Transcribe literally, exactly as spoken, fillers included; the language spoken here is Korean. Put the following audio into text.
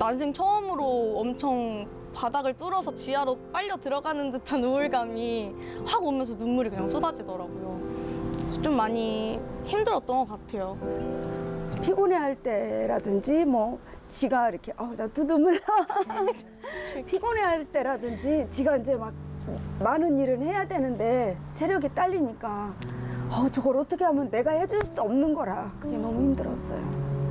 난생 처음으로 엄청 바닥을 뚫어서 지하로 빨려 들어가는 듯한 우울감이 확 오면서 눈물이 그냥 쏟아지더라고요. 그래서 좀 많이 힘들었던 것 같아요. 피곤해할 때라든지 뭐 지가 이렇게 어, 나 또 눈물 나. 피곤해할 때라든지 지가 이제 막 많은 일을 해야 되는데 체력이 딸리니까 어, 저걸 어떻게 하면 내가 해줄 수 없는 거라 그게 너무 힘들었어요.